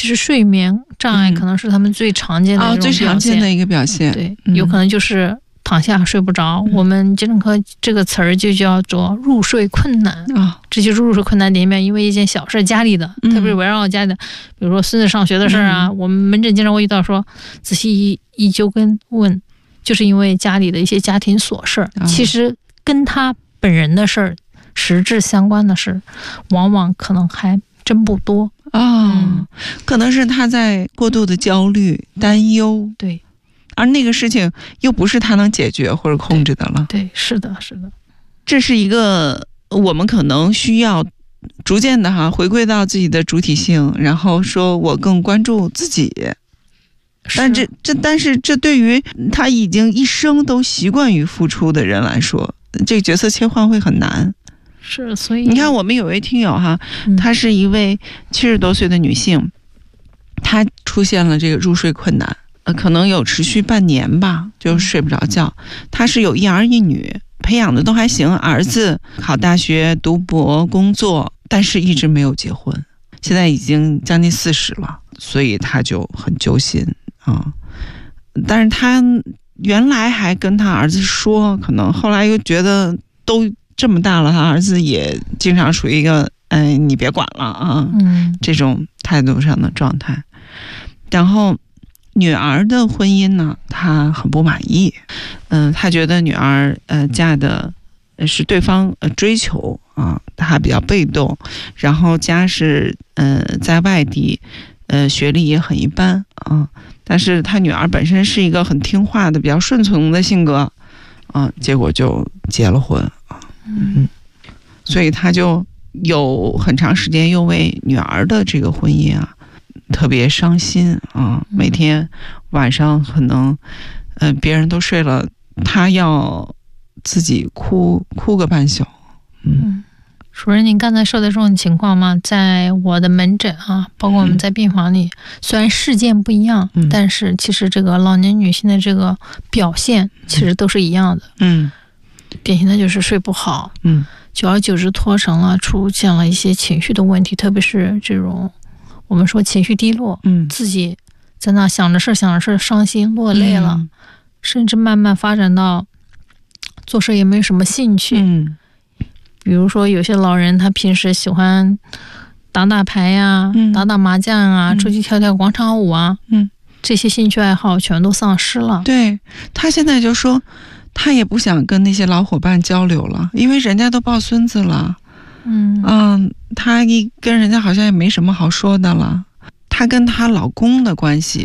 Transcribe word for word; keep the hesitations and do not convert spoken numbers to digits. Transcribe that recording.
其是睡眠障碍可能是他们最常见的一种表现、 嗯哦、最常见的一个表现。 对，有可能就是躺下睡不着、嗯、我们精神科这个词儿就叫做入睡困难啊、哦。这些入睡困难里面，因为一件小事，家里的、嗯、特别是围绕家里的，比如说孙子上学的事啊、嗯、我们门诊经常会遇到说，仔细一一究根问，就是因为家里的一些家庭琐事、哦、其实跟他本人的事儿实质相关的事往往可能还真不多哦、嗯，可能是他在过度的焦虑担忧， 对， 而那个事情又不是他能解决或者控制的了。 对，对，是的是的， 这是一个我们可能需要逐渐的哈回归到自己的主体性，然后说我更关注自己。但这这但是这对于他已经一生都习惯于付出的人来说，这个角色切换会很难。 是，所以你看我们有位听友哈，她是一位七十多岁的女性，她出现了这个入睡困难，呃，可能有持续半年吧，就睡不着觉。她是有一儿一女，培养的都还行，儿子考大学读博工作，但是一直没有结婚，现在已经将近四十了，所以她就很揪心啊。但是她原来还跟她儿子说，可能后来又觉得都这么大了，他儿子也经常处于一个嗯、呃，你别管了啊、嗯，这种态度上的状态。然后女儿的婚姻呢，他很不满意，嗯、呃，他觉得女儿呃嫁的是对方呃追求啊，他比较被动，然后家是呃在外地，呃学历也很一般啊，但是他女儿本身是一个很听话的、比较顺从的性格啊，结果就结了婚。嗯，所以他就有很长时间又为女儿的这个婚姻啊特别伤心啊，每天晚上可能呃别人都睡了，他要自己哭哭个半宿。嗯， 主任，您刚才说的这种情况吗？在我的门诊啊，包括我们在病房里，嗯、虽然事件不一样、嗯，但是其实这个老年女性的这个表现其实都是一样的。嗯。典型的就是睡不好，嗯，久而久之拖成了出现了一些情绪的问题，特别是这种我们说情绪低落，嗯，自己在那想着事想着事伤心落泪了、嗯，甚至慢慢发展到做事也没什么兴趣，嗯，比如说有些老人他平时喜欢打打牌呀、嗯、打打麻将啊、嗯、出去跳跳广场舞啊，嗯，这些兴趣爱好全都丧失了。 对，他现在就说他也不想跟那些老伙伴交流了，因为人家都抱孙子了，嗯嗯，他一跟人家好像也没什么好说的了。她跟她老公的关系